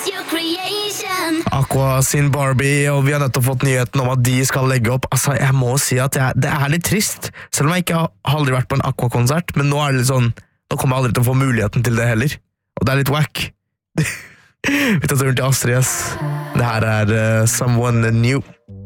Aqua sin Barbie, og vi har nettopp fått nyheten om at de skal legge opp. Altså, jeg må si at det litt trist, selv om jeg ikke har aldri vært på en Aqua-konsert, men nå det litt sånn, nå kommer jeg aldri til å få muligheten til det heller, og det litt wack. Vi tar turen til Astrid S. Det her Someone New.